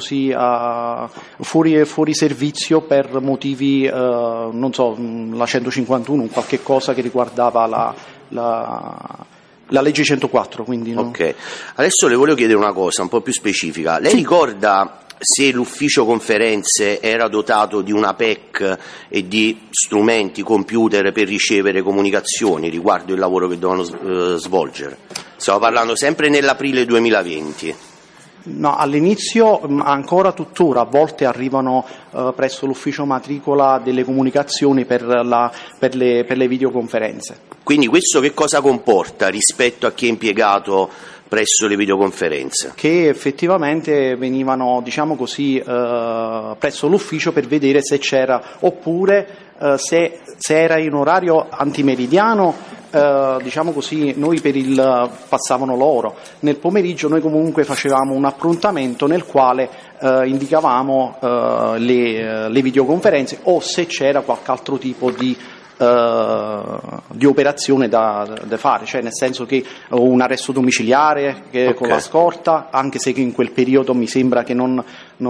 fuori servizio per motivi, la 151, qualche cosa che riguardava la legge 104, quindi no? Ok, adesso le volevo chiedere una cosa un po' più specifica. Lei ricorda se l'ufficio conferenze era dotato di una PEC e di strumenti, computer per ricevere comunicazioni riguardo il lavoro che dovevano svolgere? Stiamo parlando sempre nell'aprile 2020. No, all'inizio, ancora tuttora, a volte arrivano presso l'ufficio matricola delle comunicazioni per le videoconferenze. Quindi questo che cosa comporta rispetto a chi è impiegato presso le videoconferenze? Che effettivamente venivano, diciamo così, presso l'ufficio per vedere se c'era, oppure se era in orario antimeridiano, diciamo così, noi passavano loro. Nel pomeriggio noi comunque facevamo un appuntamento nel quale indicavamo le videoconferenze, o se c'era qualche altro tipo di operazione da fare, cioè nel senso che un arresto domiciliare con la scorta, anche se in quel periodo mi sembra che non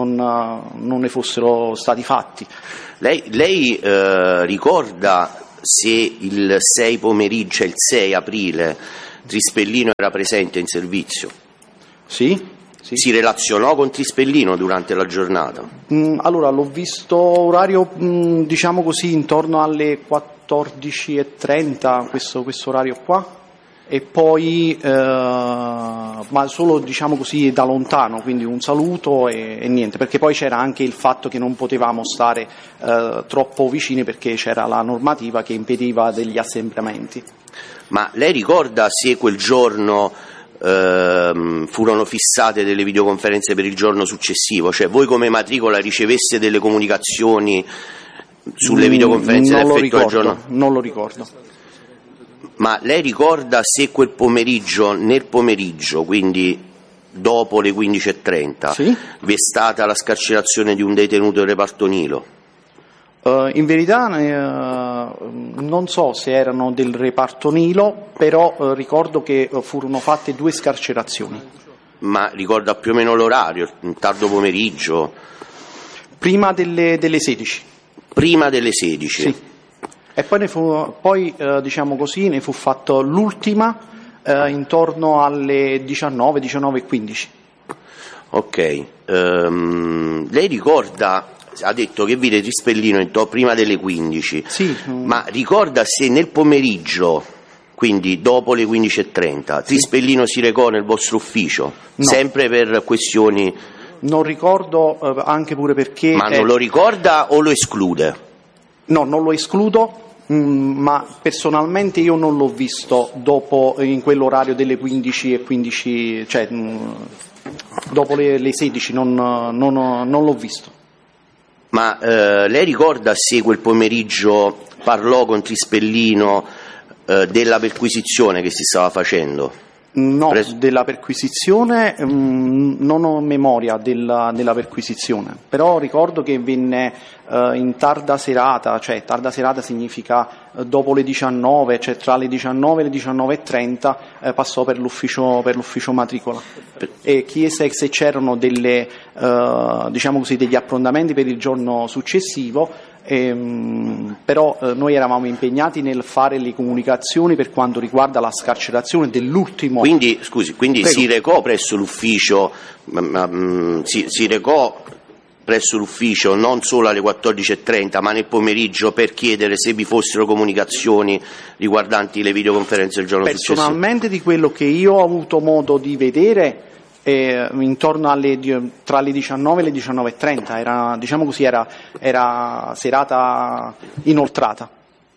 ne fossero stati fatti. Lei ricorda se il 6 pomeriggio, il 6 aprile, Trispellino era presente in servizio? Sì. Si relazionò con Trispellino durante la giornata? Allora, l'ho visto orario, diciamo così, intorno alle 14:30, questo orario qua, e poi, ma solo, diciamo così, da lontano, quindi un saluto e niente, perché poi c'era anche il fatto che non potevamo stare troppo vicini perché c'era la normativa che impediva degli assembramenti. Ma lei ricorda se quel giorno furono fissate delle videoconferenze per il giorno successivo, cioè voi come matricola riceveste delle comunicazioni sulle videoconferenze da effettuare al giorno? Non lo ricordo. Ma lei ricorda se quel pomeriggio, nel pomeriggio, quindi dopo le 15:30, sì, vi è stata la scarcerazione di un detenuto del reparto Nilo? In verità non so se erano del reparto Nilo, però ricordo che furono fatte 2 scarcerazioni. Ma ricorda più o meno l'orario, tardo pomeriggio? Prima delle 16. Prima delle 16? Sì. E poi diciamo così, ne fu fatto l'ultima intorno alle 19:15. Ok. Lei ricorda... Ha detto che vide Trispellino prima delle 15, sì. Ma ricorda se nel pomeriggio, quindi dopo le 15:30, Trispellino si recò nel vostro ufficio? No. Sempre per questioni... Non ricordo, anche pure perché... Ma non lo ricorda o lo esclude? No, non lo escludo, ma personalmente io non l'ho visto dopo, in quell'orario delle 15:15, cioè dopo le 16, non l'ho visto. Ma lei ricorda se quel pomeriggio parlò con Trispellino della perquisizione che si stava facendo? No, della perquisizione non ho memoria della perquisizione, però ricordo che venne in tarda serata, cioè tarda serata significa dopo le 19, cioè tra le 19 e le 19:30 passò per l'ufficio matricola e chiese se c'erano diciamo così, degli approntamenti per il giorno successivo. Però noi eravamo impegnati nel fare le comunicazioni per quanto riguarda la scarcerazione dell'ultimo. Quindi si recò presso l'ufficio, si recò presso l'ufficio non solo alle 14:30 ma nel pomeriggio per chiedere se vi fossero comunicazioni riguardanti le videoconferenze del giorno successivo? Personalmente, di quello che io ho avuto modo di vedere, intorno tra le 19 e le 19:30 era, diciamo così, era serata inoltrata.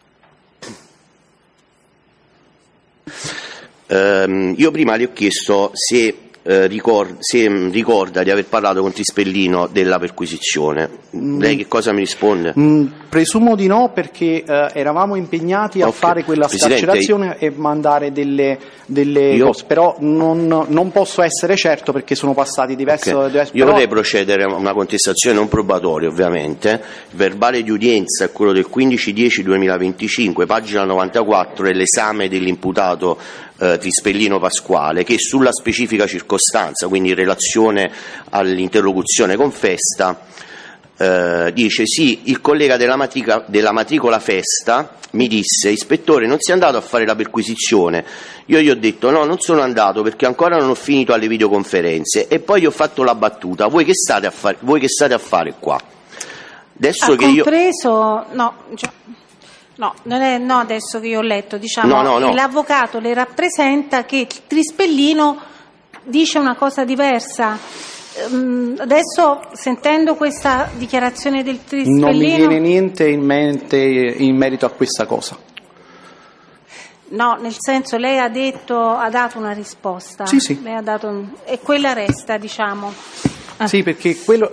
Io prima le ho chiesto se ricorda di aver parlato con Trispellino della perquisizione. Lei che cosa mi risponde? Presumo di no, perché eravamo impegnati a fare quella scarcerazione e mandare delle cose, però non posso essere certo perché sono passati diversi. Io vorrei procedere a una contestazione non probatoria, ovviamente. Il verbale di udienza è quello del 15/10/2025, pagina 94, è l'esame dell'imputato Trispellino Pasquale, che sulla specifica circostanza, quindi in relazione all'interlocuzione con Festa, dice: sì, il collega della matricola Festa mi disse: ispettore, non sei andato a fare la perquisizione? Io gli ho detto: no, non sono andato perché ancora non ho finito alle videoconferenze, e poi gli ho fatto la battuta: voi che state a fare qua? Adesso che compreso, no, non è adesso che io ho letto, diciamo, no. L'avvocato le rappresenta che Trispellino dice una cosa diversa. adesso sentendo questa dichiarazione del Trispellino non mi viene niente in mente in merito a questa cosa. No, nel senso, lei ha dato una risposta. Sì. Lei ha dato e quella resta, diciamo. Sì, perché quello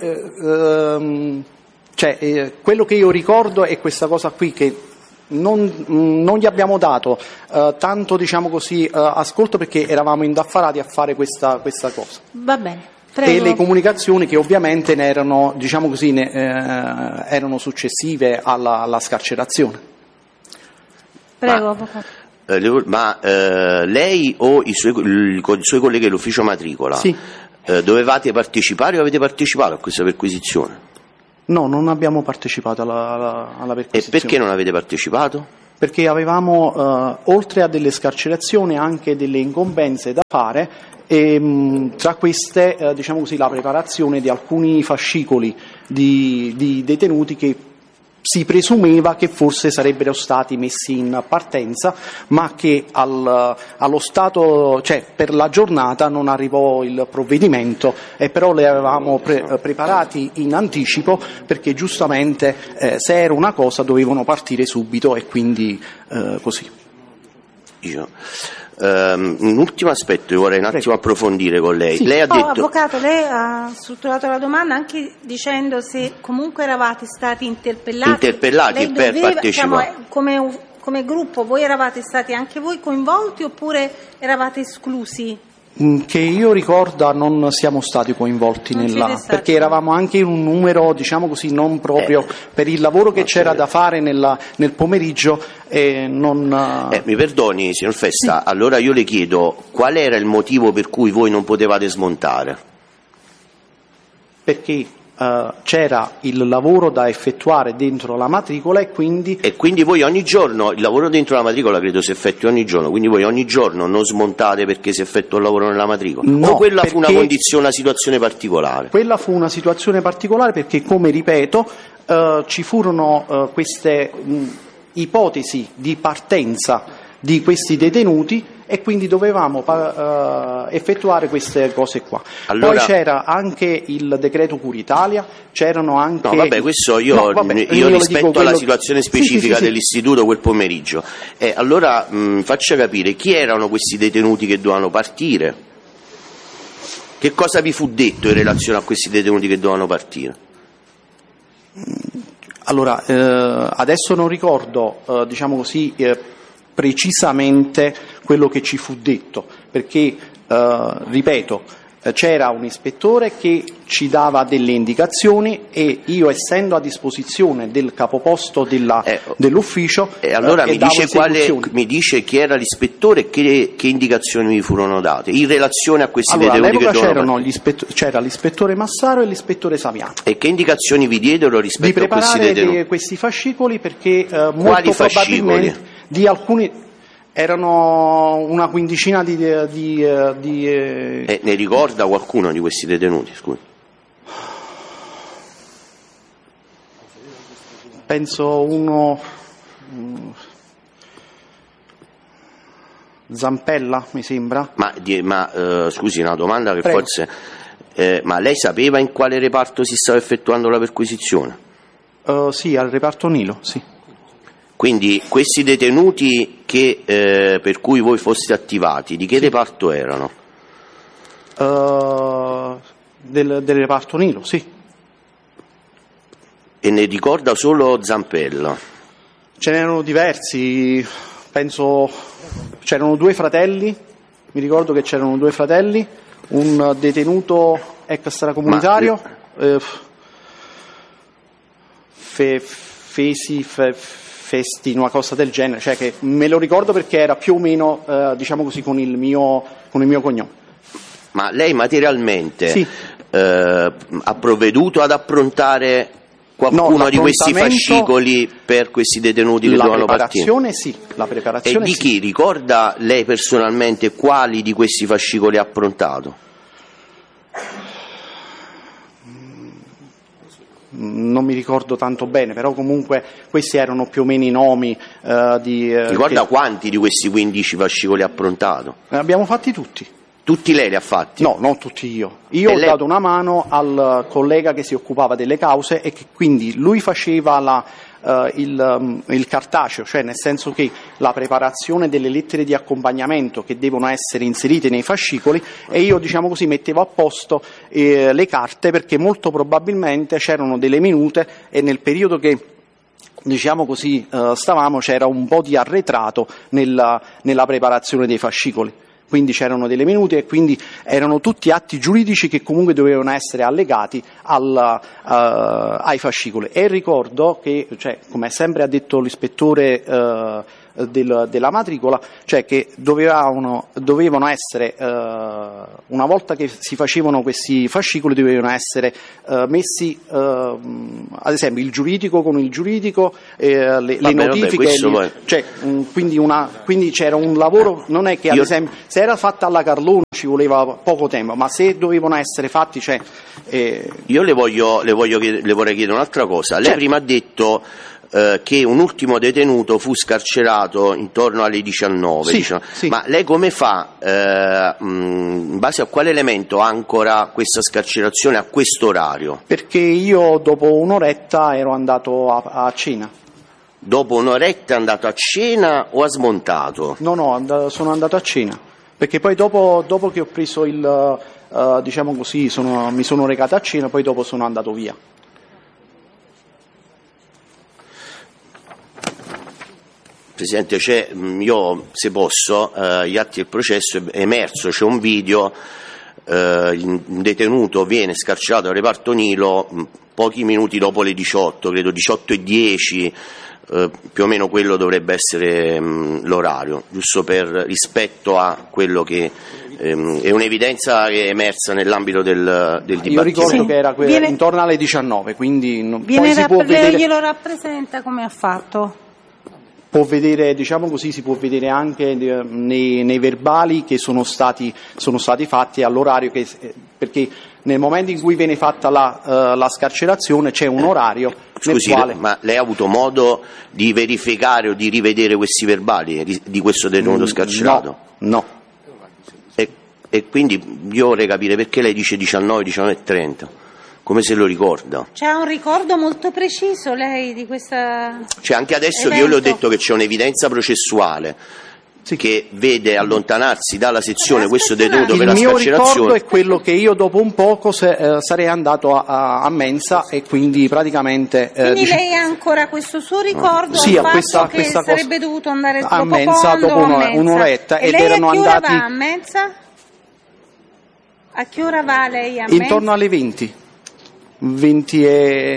che io ricordo è questa cosa qui, che non gli abbiamo dato tanto, diciamo così, ascolto, perché eravamo indaffarati a fare questa cosa. Va bene. Prego. E le comunicazioni che ovviamente ne erano, diciamo così, erano successive alla scarcerazione. Prego, avvocato. Ma lei o i suoi colleghi dell'ufficio matricola dovevate partecipare o avete partecipato a questa perquisizione? No, non abbiamo partecipato alla perquisizione. E perché non avete partecipato? Perché avevamo, oltre a delle scarcerazioni, anche delle incombenze da fare, e tra queste, diciamo così, la preparazione di alcuni fascicoli di detenuti che si presumeva che forse sarebbero stati messi in partenza, ma che allo stato, cioè per la giornata, non arrivò il provvedimento, e però li avevamo preparati in anticipo, perché giustamente se era una cosa dovevano partire subito, e quindi così. Un ultimo aspetto che vorrei un attimo approfondire con lei. Sì. Lei ha detto... Avvocato, lei ha strutturato la domanda anche dicendo se comunque eravate stati interpellati per partecipare. Diciamo, come gruppo, voi eravate stati anche voi coinvolti oppure eravate esclusi? Che io ricorda non siamo stati coinvolti perché eravamo anche in un numero, diciamo così, non proprio per il lavoro che c'era da fare nel pomeriggio, e non... Mi perdoni, signor Festa, sì. Allora io le chiedo qual era il motivo per cui voi non potevate smontare? Perché c'era il lavoro da effettuare dentro la matricola, e quindi voi ogni giorno, il lavoro dentro la matricola credo si effettui ogni giorno, quindi voi ogni giorno non smontate perché si effettua il lavoro nella matricola? No, o quella fu una situazione particolare? Quella fu una situazione particolare perché, come ripeto, ci furono queste ipotesi di partenza di questi detenuti, e quindi dovevamo effettuare queste cose qua. Allora... Poi c'era anche il decreto Cura Italia, c'erano anche... No, vabbè, questo io rispetto alla situazione specifica dell'istituto quel pomeriggio. Allora faccia capire chi erano questi detenuti che dovevano partire? Che cosa vi fu detto in relazione a questi detenuti che dovevano partire? Allora, adesso non ricordo, diciamo così, precisamente quello che ci fu detto, perché, ripeto, c'era un ispettore che ci dava delle indicazioni, e io, essendo a disposizione del capoposto dell'ufficio, allora mi dice chi era l'ispettore e che indicazioni vi furono date in relazione a questi detenuti che dovevano c'era l'ispettore Massaro e l'ispettore Saviano. E che indicazioni vi diedero rispetto a questi detenuti? Di preparare questi fascicoli, perché molto probabilmente di alcuni... Erano una quindicina ne ricorda qualcuno di questi detenuti, scusi? Penso uno... Zampella, mi sembra. Ma scusi, una domanda che Prego. forse... ma lei sapeva in quale reparto si stava effettuando la perquisizione? Sì, al reparto Nilo, sì. Quindi questi detenuti per cui voi foste attivati, di che reparto erano? Del reparto Nilo, sì. E ne ricorda solo Zampella? Ce n'erano diversi, penso c'erano 2 fratelli, mi ricordo che c'erano 2 fratelli, un detenuto extracomunitario, Festi, una cosa del genere, cioè che me lo ricordo perché era più o meno, diciamo così, con il mio cognome. Ma lei materialmente ha provveduto ad approntare qualcuno di questi fascicoli per questi detenuti che dovevano partire? La preparazione E di chi? Ricorda lei personalmente quali di questi fascicoli ha approntato? Non mi ricordo tanto bene, però comunque questi erano più o meno i nomi Ricorda quanti di questi 15 fascicoli ha approntato? Abbiamo fatti tutti. Tutti lei li ha fatti? No, non tutti io. Io ho dato una mano al collega che si occupava delle cause e che quindi lui faceva il cartaceo, cioè nel senso che la preparazione delle lettere di accompagnamento che devono essere inserite nei fascicoli, e io, diciamo così, mettevo a posto le carte, perché molto probabilmente c'erano delle minute e nel periodo che, diciamo così, stavamo, c'era un po' di arretrato nella preparazione dei fascicoli. Quindi c'erano delle minute e quindi erano tutti atti giuridici che comunque dovevano essere allegati ai fascicoli. E ricordo che, cioè, come sempre ha detto l'ispettore della matricola, cioè che dovevano essere, una volta che si facevano questi fascicoli, dovevano essere messi, ad esempio, il giuridico con il giuridico, le notifiche, quindi c'era un lavoro, non è che ad esempio se era fatta alla Carlone ci voleva poco tempo, ma se dovevano essere fatti, cioè, io le vorrei chiedere un'altra cosa. Lei prima ha detto che un ultimo detenuto fu scarcerato intorno alle 19. Sì. Ma lei come fa, in base a quale elemento ancora questa scarcerazione a questo orario? Perché io dopo un'oretta ero andato a cena. Dopo un'oretta è andato a cena o ha smontato? No, sono andato a cena, perché poi dopo che ho preso diciamo così, mi sono recato a cena, poi dopo sono andato via. Presidente, io, se posso, gli atti del processo è emerso, c'è un video, un detenuto viene scarcerato al reparto Nilo pochi minuti dopo le 18, credo 18:10, più o meno quello dovrebbe essere l'orario, giusto per rispetto a quello che è un'evidenza che è emersa nell'ambito del dibattito. Io ricordo che era intorno alle 19, quindi lei glielo rappresenta come ha fatto? Può vedere, diciamo così, si può vedere anche nei verbali che sono stati fatti all'orario, perché nel momento in cui viene fatta la scarcerazione c'è un orario. Scusi, nel quale... ma lei ha avuto modo di verificare o di rivedere questi verbali di questo detenuto scarcerato? No. E quindi io vorrei capire perché lei dice 19:30. Come se lo ricorda? C'è un ricordo molto preciso lei di questa... Cioè anche adesso che io le ho detto che c'è un'evidenza processuale che vede allontanarsi dalla sezione questo detenuto per la scarcerazione. Il mio ricordo è quello che io dopo un poco sarei andato a mensa e quindi praticamente... Quindi lei ha ancora questo suo ricordo sì, al fatto che sarebbe dovuto andare a mensa dopo un'oretta. E ed lei erano a che ora andati... va a mensa? A che ora va lei a mensa? Intorno alle 20 e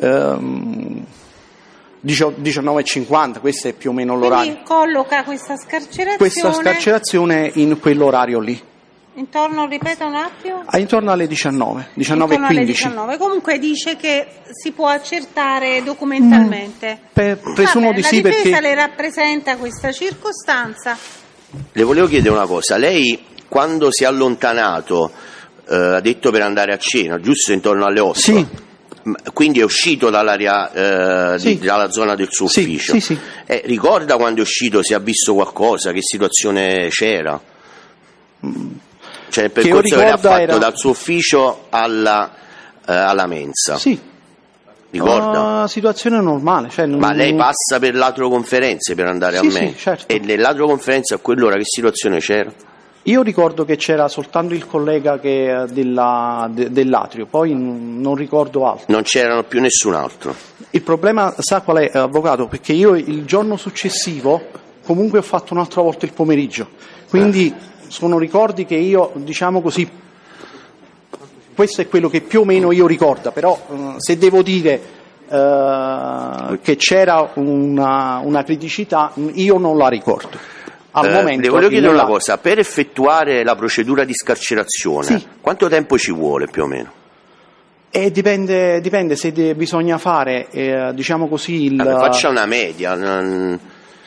19:50, questo è più o meno l'orario. Quindi colloca questa scarcerazione in quell'orario lì. Intorno, ripeto un attimo? Intorno alle 19:15. Comunque dice che si può accertare documentalmente. Presumo di sì, la difesa perché le rappresenta questa circostanza. Le volevo chiedere una cosa, lei quando si è allontanato ha detto per andare a cena, giusto intorno alle 8? Sì. Quindi è uscito dall'area dalla zona del suo ufficio. Sì. Ricorda quando è uscito, se ha visto qualcosa, che situazione c'era? Cioè il percorso che ha fatto dal suo ufficio alla mensa. Sì. Ricorda? Una situazione normale. Ma lei passa per l'atro-conferenze per andare a mensa? Sì, certo. E nell'atro-conferenze a quell'ora che situazione c'era? Io ricordo che c'era soltanto il collega dell'atrio, poi non ricordo altro. Non c'erano più nessun altro? Il problema, sa qual è, avvocato? Perché io il giorno successivo comunque ho fatto un'altra volta il pomeriggio, quindi sono ricordi che io, diciamo così, questo è quello che più o meno io ricordo, però se devo dire che c'era una criticità, io non la ricordo. Le volevo chiedere una cosa, per effettuare la procedura di scarcerazione, quanto tempo ci vuole più o meno? Dipende se bisogna fare, diciamo così, faccia una media. Un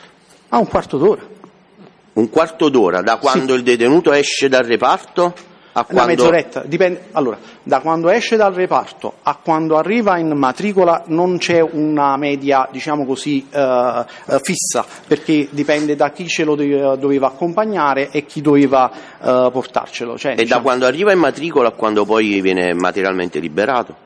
quarto d'ora. Un quarto d'ora, da quando il detenuto esce dal reparto? quando... Una mezz'oretta, dipende. Allora, da quando esce dal reparto a quando arriva in matricola non c'è una media, diciamo così, fissa, perché dipende da chi ce lo doveva accompagnare e chi doveva portarcelo. Cioè, da quando arriva in matricola a quando poi viene materialmente liberato?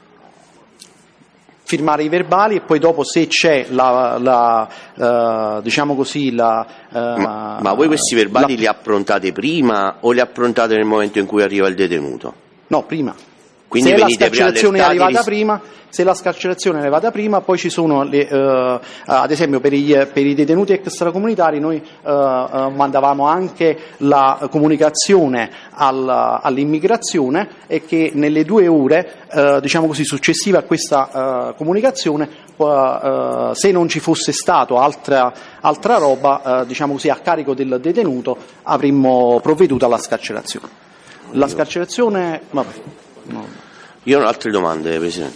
Firmare i verbali e poi dopo, se c'è diciamo così, ma voi questi verbali li approntate prima o li approntate nel momento in cui arriva il detenuto? No, prima. Quindi se la scarcerazione è arrivata prima, se la scarcerazione è arrivata prima, poi ci sono ad esempio per i detenuti extracomunitari noi mandavamo anche la comunicazione all'immigrazione, e che nelle 2 ore diciamo così successive a questa comunicazione, se non ci fosse stato altra roba diciamo così a carico del detenuto, avremmo provveduto alla scarcerazione. La scarcerazione, vabbè. No. Io ho altre domande, Presidente.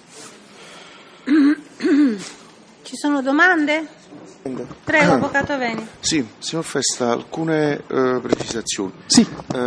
Ci sono domande? Prego, Avvocato Aveni. Sì, signor Festa, alcune precisazioni. Sì.